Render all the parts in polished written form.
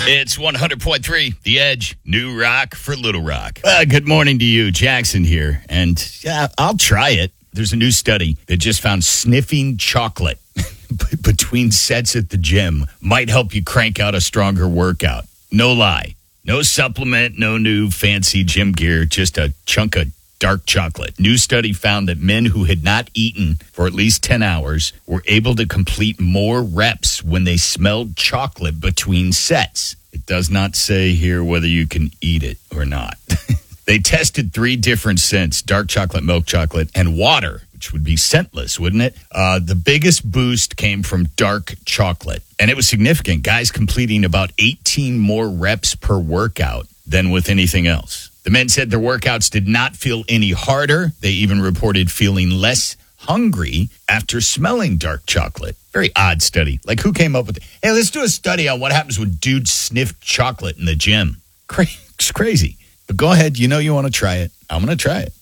It's 100.3, The Edge, new rock for Little Rock. Good morning to you, Jackson here. And yeah, I'll try it. There's a new study that just found sniffing chocolate between sets at the gym might help you crank out a stronger workout. No lie. No supplement, no new fancy gym gear, just a chunk of dark chocolate. New study found that men who had not eaten for at least 10 hours were able to complete more reps when they smelled chocolate between sets. It does not say here whether you can eat it or not. They tested 3 different scents, dark chocolate, milk chocolate, and water, which would be scentless, wouldn't it? The biggest boost came from dark chocolate, and it was significant. Guys completing about 18 more reps per workout than with anything else. The men said their workouts did not feel any harder. They even reported feeling less hungry after smelling dark chocolate. Very odd study. Like, who came up with it? Hey, let's do a study on what happens when dudes sniff chocolate in the gym. It's crazy. But go ahead. You know you want to try it. I'm going to try it.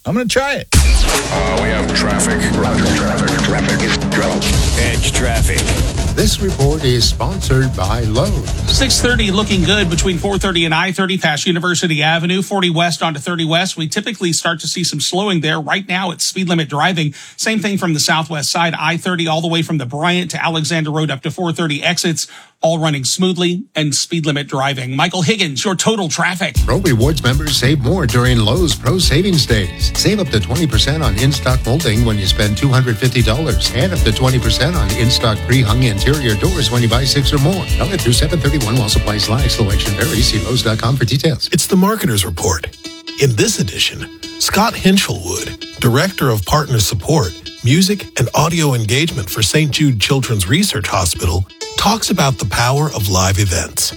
We have traffic. Roger, traffic. Go. Edge traffic. This report is sponsored by Lowe's. 630 looking good between 430 and I-30 past University Avenue, 40 West onto 30 West. We typically start to see some slowing there. Right now, it's speed limit driving. Same thing from the southwest side, I-30 all the way from the Bryant to Alexander Road up to 430 exits, all running smoothly and speed limit driving. Michael Higgins, your total traffic. Pro Rewards members save more during Lowe's Pro Savings Days. Save up to 20% on in-stock molding when you spend $250 and up to 20% on in-stock pre-hung interior doors when you buy 6 or more. Valid through 7/31 while supplies last. Selection varies. See Lowe's.com for details. It's the Marketer's Report. In this edition, Scott Hinchelwood, Director of Partner Support, Music and Audio Engagement for St. Jude Children's Research Hospital, talks about the power of live events.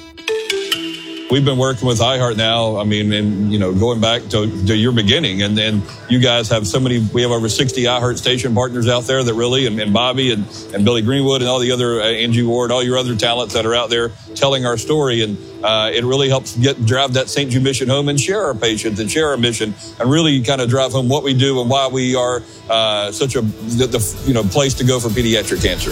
We've been working with iHeart now, going back to your beginning. And then you guys have we have over 60 iHeart station partners out there that really, and Bobby and Billy Greenwood and all the other, Angie Ward, all your other talents that are out there telling our story. And it really helps drive that St. Jude mission home and share our patients and share our mission and really kind of drive home what we do and why we are such a place to go for pediatric cancer.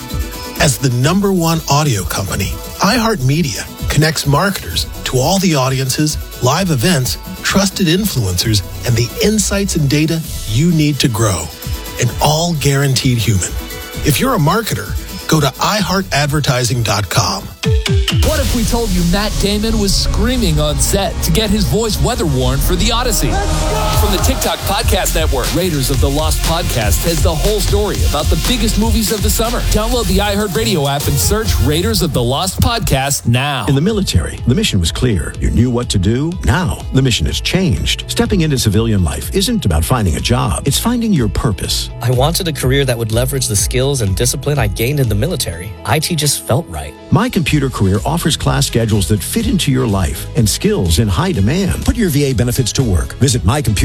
As the #1 audio company, iHeartMedia connects marketers to all the audiences, live events, trusted influencers, and the insights and data you need to grow. And all guaranteed human. If you're a marketer, go to iHeartAdvertising.com. What if we told you Matt Damon was screaming on set to get his voice weather warned for The Odyssey? From the TikTok Podcast Network, Raiders of the Lost Podcast has the whole story about the biggest movies of the summer. Download the iHeartRadio app and search Raiders of the Lost Podcast now. In the military, the mission was clear. You knew what to do. Now, the mission has changed. Stepping into civilian life isn't about finding a job. It's finding your purpose. I wanted a career that would leverage the skills and discipline I gained in the military. IT just felt right. My Computer Career offers class schedules that fit into your life and skills in high demand. Put your VA benefits to work. Visit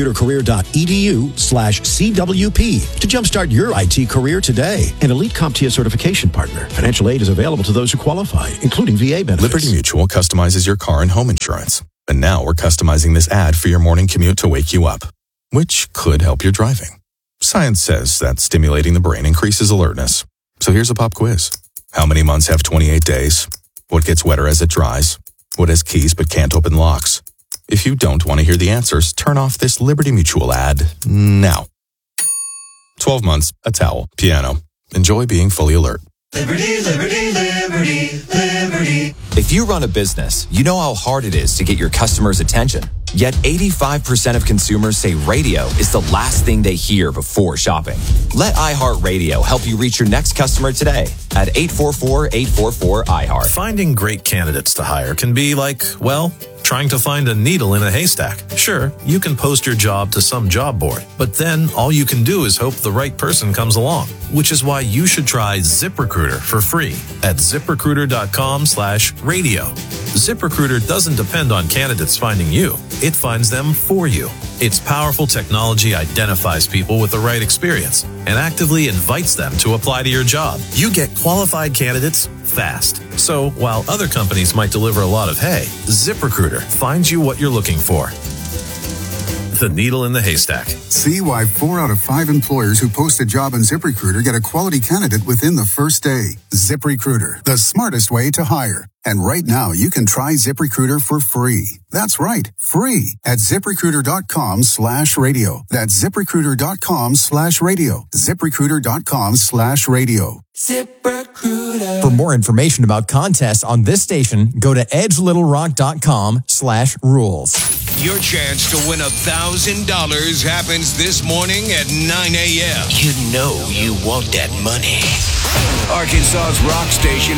mycomputercareer.edu/CWP to jumpstart your IT career today. An elite CompTIA certification partner. Financial aid is available to those who qualify, including VA benefits. Liberty Mutual customizes your car and home insurance. And now we're customizing this ad for your morning commute to wake you up, which could help your driving. Science says that stimulating the brain increases alertness. So here's a pop quiz. How many months have 28 days? What gets wetter as it dries? What has keys but can't open locks? If you don't want to hear the answers, turn off this Liberty Mutual ad now. 12 months, a towel, piano. Enjoy being fully alert. Liberty, liberty, liberty, liberty. If you run a business, you know how hard it is to get your customers' attention. Yet 85% of consumers say radio is the last thing they hear before shopping. Let iHeartRadio help you reach your next customer today at 844-844-iHeart. Finding great candidates to hire can be like, trying to find a needle in a haystack. Sure, you can post your job to some job board, but then all you can do is hope the right person comes along, which is why you should try ZipRecruiter for free at ZipRecruiter.com/radio. ZipRecruiter doesn't depend on candidates finding you. It finds them for you. Its powerful technology identifies people with the right experience and actively invites them to apply to your job. You get qualified candidates fast. So while other companies might deliver a lot of hay, ZipRecruiter finds you what you're looking for. the needle in the haystack. See why 4 out of 5 employers who post a job on ZipRecruiter get a quality candidate within the first day. ZipRecruiter, the smartest way to hire. And right now, you can try ZipRecruiter for free. That's right, free at ZipRecruiter.com/radio. That's ZipRecruiter.com/radio. ZipRecruiter.com/radio. ZipRecruiter. For more information about contests on this station, go to edgelittlerock.com/rules. Your chance to win $1,000 happens this morning at 9 a.m. You know you want that money. Arkansas's rock station